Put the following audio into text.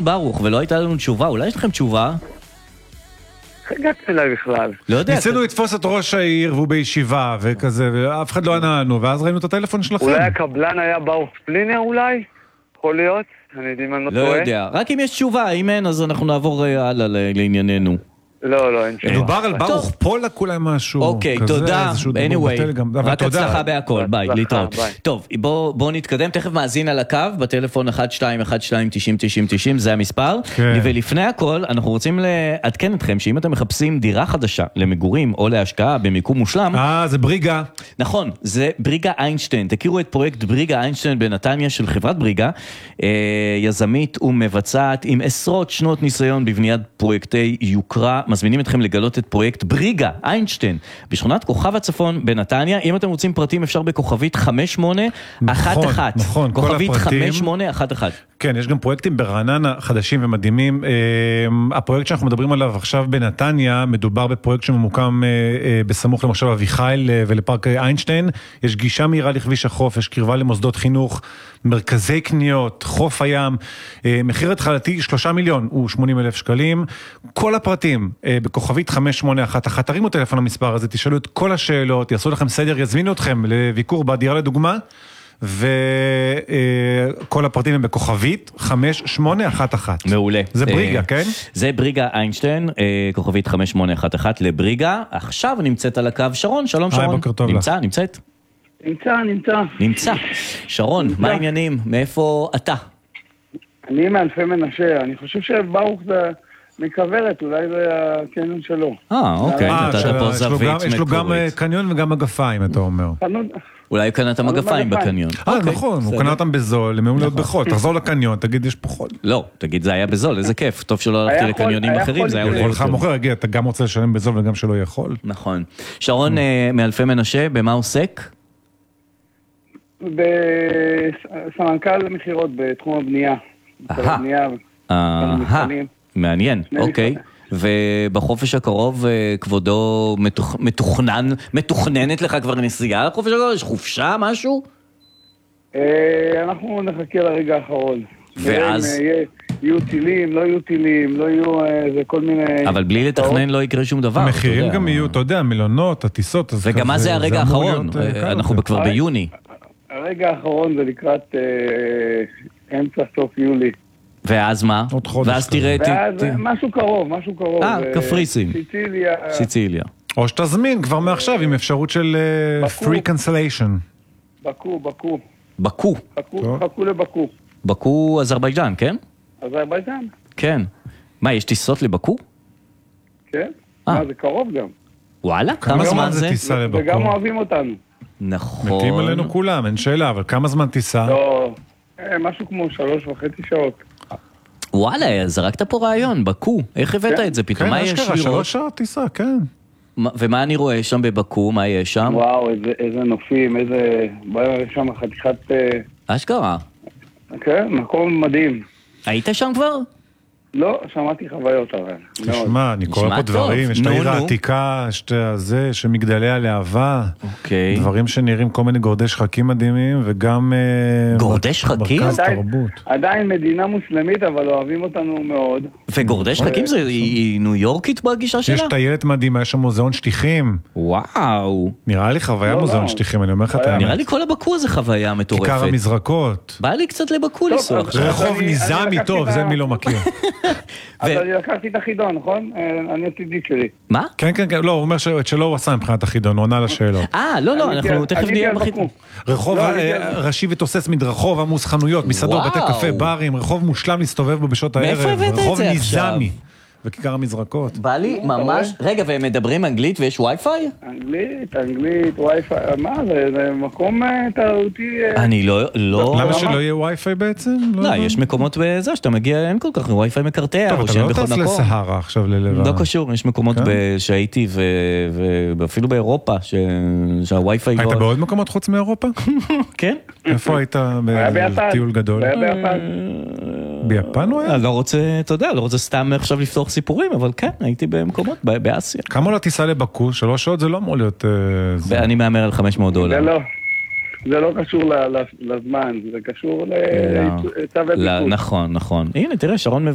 ברוך, ולא הייתה לנו תשובה. אולי יש לכם תשובה? הגעת אליי בכלל. לא יודע. ניסינו לתפוס את ראש העיר והוא בישיבה וכזה, ואף אחד לא ענה לנו, ואז ראינו את הטלפון שלכם. אולי הקבלן היה ברוך ספלינר אולי? יכול להיות? אני יודעים מה לא יודע. רק אם יש תשובה, אם אין, אז אנחנו נעבור הלאה לענייננו. לא, אין תשובה. מדובר על ברוך פולק אולי משהו. אוקיי, תודה. anyway, רק הצלחה בהכל. ביי, להתראות. טוב, בואו נתקדם. תכף מאזין על הקו, בטלפון 1212-90-90-90, זה המספר. ולפני הכל, אנחנו רוצים לעדכן אתכם שאם אתם מחפשים דירה חדשה למגורים או להשקעה במיקום מושלם. זה בריגה. נכון, זה בריגה איינשטיין. תכירו את פרויקט בריגה איינשטיין בנתניה של חברת בריגה, יזמית ומבצעת עם עשרות שנות ניסיון בבניית פרויקטי יוקרה. מזמינים אתכם לגלות את פרויקט בריגה איינשטיין בשכונת כוכב הצפון בנתניה. אם אתם רוצים פרטים אפשר בכוכבית 5811. נכון, כוכבית 5811. כן, יש גם פרויקטים ברעננה חדשים ומדהימים. הפרויקט שאנחנו מדברים עליו עכשיו בנתניה, מדובר בפרויקט שממוקם בסמוך למשל אביחיל ולפארק איינשטיין. יש גישה מהירה לכביש החוף, יש קרבה למוסדות חינוך, מרכזי קניות, חוף הים. מחיר התחלתי 3 מיליון ו80,000 שקלים. כל הפרטים בכוכבית 5811. תרימו טלפון למספר הזה, תשאלו את כל השאלות, יעשו לכם סדר, יזמינו אתכם לביקור בדירה לדוגמה. וכל הפרטים הם בכוכבית 5811. מעולה. זה בריגה, כן? זה בריגה איינשטיין, כוכבית 5811 לבריגה. עכשיו נמצאת על הקו שרון. שלום שרון. בוקר טוב לך. נמצאת? נמצא. שרון, מה העניינים? מאיפה אתה? אני מאלפי מנשה. אני חושב שברוך זה מכוורת, אולי זה הקניון שלו. אוקיי. יש לו גם קניון וגם מגפיים, אתה אומר. אולי הוא קנה את המגפיים בקניון. נכון, הוא קנה אותם בזול, הם להיות בחול. תחזור לקניון, תגיד יש פה חול. לא, תגיד זה היה בזול, איזה כיף. טוב שלא הלכתי לקניונים אחרים, זה היה עולה יותר. מוכר, הגיע, אתה גם רוצה לשלם בזול וגם שלא יהיה חול. נכון. שרון מאלפי מנשה, במה עוסק? בסמנכ"ל מכירות בתחום הבנייה. מעניין, אוקיי. ובחופש הקרוב כבודו מתוכננת לך כבר נסיעה לחופש הקרוב? יש חופשה, משהו? אנחנו נחכה לרגע האחרון. ואז? יהיו טילים, לא יהיו טילים, לא יהיו זה כל מיני... אבל בלי לתכנן לא יקרה שום דבר. המחירים גם יהיו, אתה יודע, מלונות, הטיסות. וגם מה זה הרגע האחרון? אנחנו כבר ביוני. הרגע האחרון זה לקראת אמצע סוף יולי. ואז מה? ואז תראה... משהו קרוב. קפריסין. סיציליה. או שתזמין כבר מעכשיו עם אפשרות של free cancellation. בקו. חכו לבקו. בקו אזרבייג'אן, כן? אזרבייג'אן. כן. מה, יש טיסות לבקו? כן. זה קרוב גם. וואלה? כמה זמן זה? וגם אוהבים אותנו. נכון. מתים עלינו כולם, אין שאלה, אבל כמה זמן טיסה? לא, משהו כמו 3.5 שעות. וואלה, זרקת פה רעיון, בקו. איך הבאת את זה פתאום? מה יש לראות? 3 שעות טיסה, כן. ומה אני רואה שם בבקו? מה יש שם? וואו, איזה נופים, איזה... יש שם חתיכת... אשכרה. כן, מקום מדהים. היית שם כבר? לא, שמעתי חוויות אבל. תשמע, אני קורא פה דברים, יש את העיר העתיקה, יש את זה שמגדלי הלהבה, דברים שנראים כל מיני גורדי שחקים מדהימים, וגם גורדי שחקים? עדיין מדינה מוסלמית, אבל אוהבים אותנו מאוד. וגורדי שחקים זה ניו יורקית בגישה שלה? יש טיילת מדהימה, יש שם מוזיאון שטיחים. וואו. נראה לי חוויה מוזיאון שטיחים, אני אומר לך את האמת. נראה לי כל הבקו זה חוויה מטורפת. כיכר המזרקות. בא לי קצת לבקו לנסוע. רחוב ניזמי טוב, זה מי לא מכיר. אז אני לקחתי את החידון, נכון? אני עתידי שלי. מה? כן, לא, הוא אומר שלא הוא עשה מבחינת החידון, הוא עונה לשאלות. לא, אנחנו תכף נהיה בחידון. רחוב ראשי ותוסס מדרחוב, עמוס חנויות, מסעדות, בתי קפה, ברים, רחוב מושלם להסתובב בו בשעות הערב. מאיפה הבאת את זה עכשיו? רחוב ניזמי. וכיכר המזרקות. בא לי ממש... רגע, והם מדברים אנגלית ויש וי-פיי? אנגלית, וי-פיי, מה זה מקום תרבותי... אני לא... למה שלא יהיה וי-פיי בעצם? לא, יש מקומות בזה שאתה מגיע, אין כל כך וי-פיי מקרטע. טוב, אתה לא טס לסהרה עכשיו ללבן. לא קשור, יש מקומות שהייתי ואפילו באירופה שהווי-פיי... היית בעוד מקומות חוץ מאירופה? כן. איפה היית בטיול גדול? ביפן הוא היה? לא רוצה, אתה יודע, לא רוצה סתם עכשיו לפתוח סיפורים, אבל כן, הייתי במקומות, באסיה. כמה לא טיסה לבקו? 3 שעות זה לא אמור להיות... אני מאמר על $500. זה לא קשור לזמן, זה קשור לצו הביקוש. נכון. הנה, תראה, שרון